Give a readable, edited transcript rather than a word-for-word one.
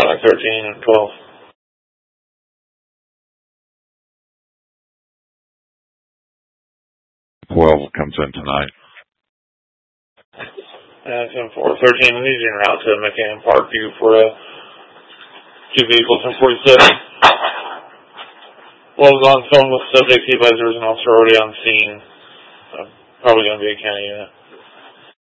around like 13 and 12. 12 comes in tonight. That's in 413, and he's en route to McCann Parkview for 2 vehicles in 47. Well, was on film with subject. He advised there was an officer already on scene. Probably going to be a county unit.